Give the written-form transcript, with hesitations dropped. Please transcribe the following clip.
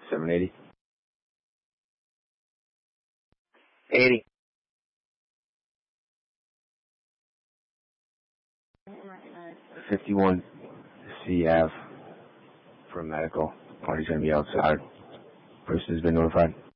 780. 80. 51 C Ave for medical. Party's going to be outside. Person has been notified.